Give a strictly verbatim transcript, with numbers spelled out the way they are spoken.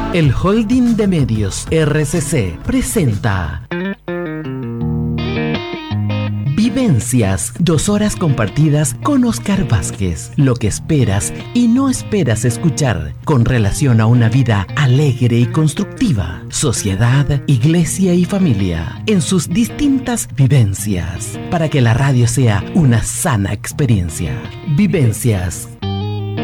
El Holding de Medios R C C presenta Vivencias, dos horas compartidas con Oscar Vázquez. Lo que esperas y no esperas escuchar con relación a una vida alegre y constructiva, sociedad, iglesia y familia, en sus distintas vivencias, para que la radio sea una sana experiencia. Vivencias